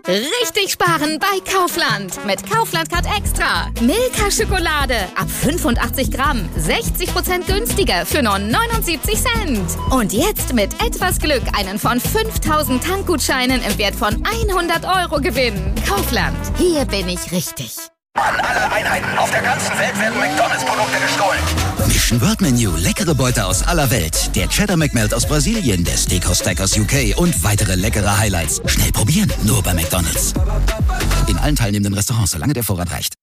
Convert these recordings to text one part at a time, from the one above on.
Richtig sparen bei Kaufland. Mit Kaufland Card Extra. Milka Schokolade ab 85 Gramm. 60% günstiger für nur 79 Cent. Und jetzt mit etwas Glück einen von 5000 Tankgutscheinen im Wert von 100 Euro gewinnen. Kaufland. Hier bin ich richtig. An alle Einheiten auf der ganzen Welt werden McDonalds-Produkte gestohlen. Mission World Menu, leckere Beute aus aller Welt. Der Cheddar McMelt aus Brasilien, der Steakhouse Stack aus UK und weitere leckere Highlights. Schnell probieren, nur bei McDonalds. In allen teilnehmenden Restaurants, solange der Vorrat reicht.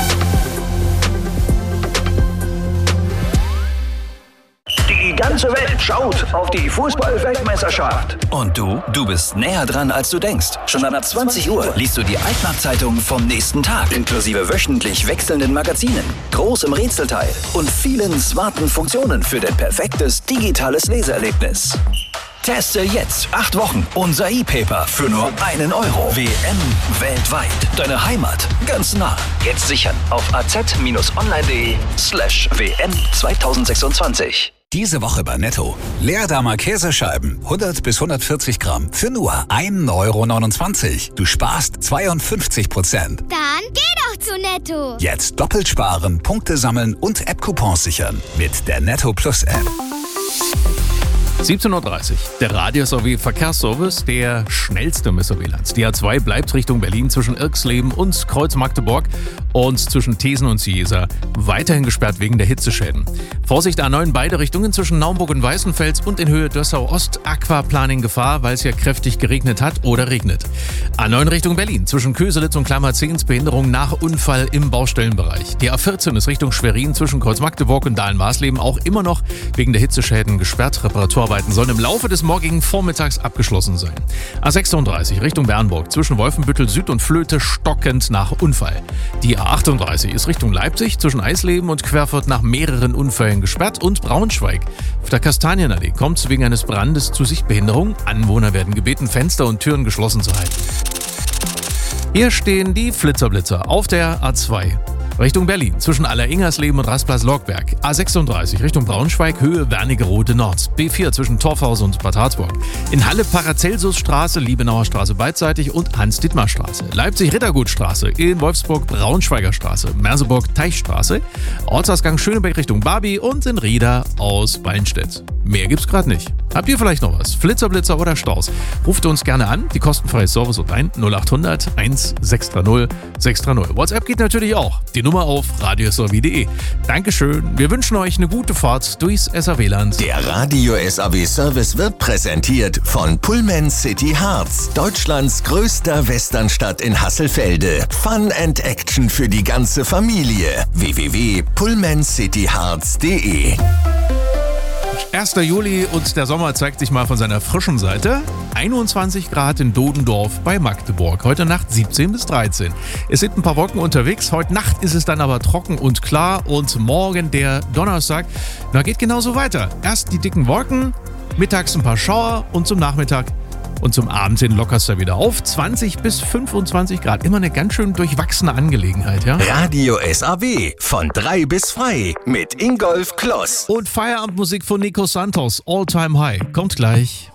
Die ganze Welt schaut auf die Fußball-Weltmeisterschaft. Und du bist näher dran, als du denkst. Schon ab 20 Uhr liest du die Altmarkt-Zeitung vom nächsten Tag, inklusive wöchentlich wechselnden Magazinen, groß im Rätselteil und vielen smarten Funktionen für dein perfektes digitales Leseerlebnis. Teste jetzt 8 Wochen unser E-Paper für nur 1 Euro. WM weltweit. Deine Heimat ganz nah. Jetzt sichern auf az-online.de/WM 2026. Diese Woche bei Netto. Leerdammer Käsescheiben, 100 bis 140 Gramm für nur 1,29 Euro. Du sparst 52%. Dann geh doch zu Netto. Jetzt doppelt sparen, Punkte sammeln und App-Coupons sichern mit der Netto Plus App. 17:30 Uhr. Der Radio-SRW Verkehrsservice, der schnellste im SRW-Land. Die A2 bleibt Richtung Berlin zwischen Irxleben und Kreuz-Magdeburg und zwischen Thesen und Ciesa weiterhin gesperrt wegen der Hitzeschäden. Vorsicht A9 in beide Richtungen zwischen Naumburg und Weißenfels und in Höhe Dössau-Ost. Aquaplaning Gefahr, weil es ja kräftig geregnet hat oder regnet. A9 Richtung Berlin zwischen Köselitz und Klammerzehns Behinderung nach Unfall im Baustellenbereich. Die A14 ist Richtung Schwerin zwischen Kreuz-Magdeburg und Dahlen-Maßleben auch immer noch wegen der Hitzeschäden gesperrt. Reparaturarbeiten sollen im Laufe des morgigen Vormittags abgeschlossen sein. A36 Richtung Bernburg zwischen Wolfenbüttel Süd und Flöte stockend nach Unfall. Die A38 ist Richtung Leipzig zwischen Eisleben und Querfurt nach mehreren Unfällen gesperrt und Braunschweig. Auf der Kastanienallee kommt es wegen eines Brandes zu Sichtbehinderung. Anwohner werden gebeten, Fenster und Türen geschlossen zu halten. Hier stehen die Flitzerblitzer auf der A2. Richtung Berlin zwischen Aller-Ingersleben und Rastplatz-Logberg. A36 Richtung Braunschweig, Höhe Wernigerode Nord. B4 zwischen Torfhaus und Bad Harzburg. In Halle Paracelsusstraße, Liebenauer Straße beidseitig und Hans-Dittmar-Straße. Leipzig-Rittergutstraße, in Wolfsburg Braunschweiger Straße. Merseburg Teichstraße. Ortsausgang Schöneberg Richtung Barby und in Rieda aus Beinstedt. Mehr gibt's gerade nicht. Habt ihr vielleicht noch was? Flitzer, oder Staus? Ruft uns gerne an. Die kostenfreie Service und ein 0800 1630 630. WhatsApp geht natürlich auch. Die Nummer auf radiosrw.de. Dankeschön. Wir wünschen euch eine gute Fahrt durchs SRW-Land. Der Radio SRW Service wird präsentiert von Pullman City Harz, Deutschlands größter Westernstadt in Hasselfelde. Fun and Action für die ganze Familie. www.pullmancityharz.de. 1. Juli und der Sommer zeigt sich mal von seiner frischen Seite. 21 Grad in Dodendorf bei Magdeburg. Heute Nacht 17 bis 13. Es sind ein paar Wolken unterwegs. Heute Nacht ist es dann aber trocken und klar. Und morgen, der Donnerstag, geht genauso weiter. Erst die dicken Wolken, mittags ein paar Schauer und zum Nachmittag und zum Abend hin lockerst du wieder auf. 20 bis 25 Grad. Immer eine ganz schön durchwachsene Angelegenheit, ja? Radio SAW von 3 bis frei mit Ingolf Kloss. Und Feierabendmusik von Nico Santos. All Time High. Kommt gleich.